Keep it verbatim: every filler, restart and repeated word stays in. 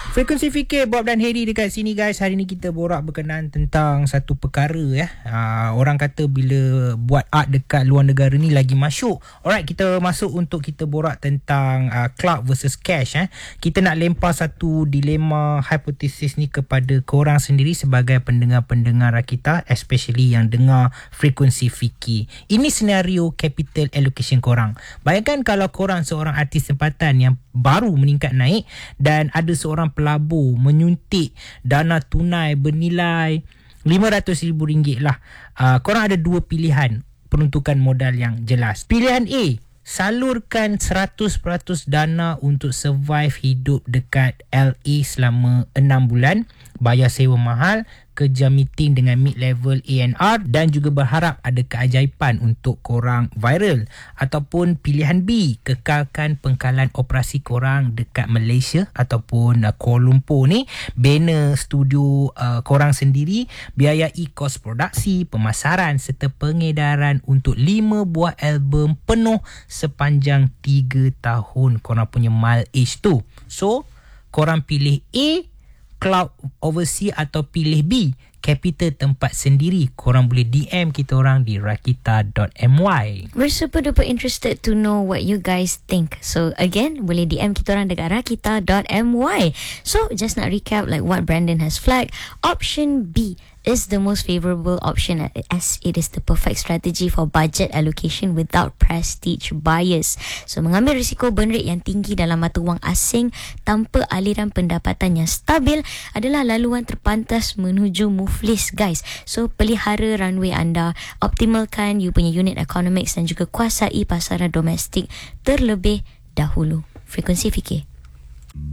Frekuensi Fikir, Bob dan Harry dekat sini guys. Hari ni kita borak berkenaan tentang satu perkara ya. Uh, orang kata bila buat art dekat luar negara ni lagi masyuk. Alright, kita masuk untuk kita borak tentang uh, cloud versus cash eh. Kita nak lempar satu dilema hipotesis ni kepada korang sendiri sebagai pendengar-pendengar kita, especially yang dengar Frekuensi Fikir. Ini senario capital allocation korang. Bayangkan kalau korang seorang artis tempatan yang baru meningkat naik dan ada seorang pelabur menyuntik dana tunai bernilai lima ratus ribu ringgit lah. Uh, korang ada dua pilihan peruntukan modal yang jelas. Pilihan A, salurkan seratus peratus dana untuk survive hidup dekat L A selama enam bulan, bayar sewa mahal, kerja meeting dengan mid-level A and R dan juga berharap ada keajaiban untuk korang viral. Ataupun pilihan B, kekalkan pengkalan operasi korang dekat Malaysia ataupun uh, Kuala Lumpur ni, bina studio uh, korang sendiri, biayai kos produksi, pemasaran serta pengedaran untuk lima buah album penuh sepanjang tiga tahun korang punya mileage tu. So, korang pilih A, cloud overseas, atau pilih B, capital tempat sendiri. Korang boleh D M kita orang di rakita dot m y. We're super duper interested to know what you guys think. So again, boleh D M kita orang dekat rakita dot m y. So just nak recap like what Brandon has flagged. Option B is the most favorable option as it is the perfect strategy for budget allocation without prestige bias. So mengambil risiko burn rate yang tinggi dalam mata wang asing tanpa aliran pendapatan yang stabil adalah laluan terpantas menuju muflis guys. So pelihara runway anda, optimalkan you punya unit economics dan juga kuasai pasaran domestik terlebih dahulu. Frekuensi Fikir.